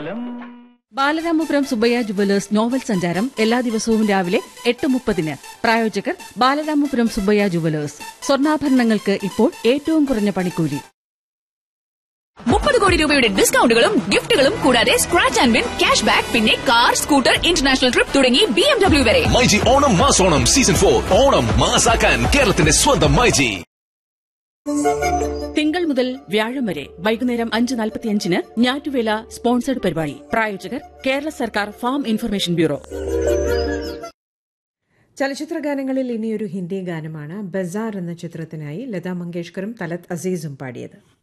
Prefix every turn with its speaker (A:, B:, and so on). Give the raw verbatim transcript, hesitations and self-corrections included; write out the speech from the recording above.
A: Balaramapuram Subbaiah jewellers novel സഞ്ചാരം എല്ലാ ദിവസവും രാവിലെ എട്ട് മുപ്പതിന്. പ്രായോജകർ ബാലരാമപുരം സുബ്ബയ്യ ജുവലേഴ്സ്. സ്വർണ്ണാഭരണങ്ങൾക്ക് ഇപ്പോൾ ഏറ്റവും കുറഞ്ഞ പണിക്കൂലി.
B: മുപ്പത് കോടി രൂപയുടെ ഡിസ്കൗണ്ടുകളും ഗിഫ്റ്റുകളും കൂടാതെ scratch and win, cash back, പിന്നെ കാർ, സ്കൂട്ടർ, ഇന്റർനാഷണൽ ട്രിപ്പ് തുടങ്ങി ബി എം ഡബ്ല്യു വരെ.
C: MyG Onam മാസോണം season four. ഓണം മാസാക്കാൻ കേരളത്തിന്റെ സ്വന്തം മൈജി.
A: തിങ്കൾ മുതൽ വ്യാഴം വരെ വൈകുന്നേരം അഞ്ച് നാൽപ്പത്തിയഞ്ചിന് ഞാറ്റുവേല സ്പോൺസർഡ് പരിപാടി. പ്രായോജകർ കേരള സർക്കാർ ഫാം ഇൻഫർമേഷൻ ബ്യൂറോ.
D: ചലച്ചിത്ര ഗാനങ്ങളിൽ ഇനിയൊരു ഹിന്ദി ഗാനമാണ്. ബസാർ എന്ന ചിത്രത്തിനായി ലതാ മങ്കേഷ്കറും തലത് അസീസും പാടിയത്.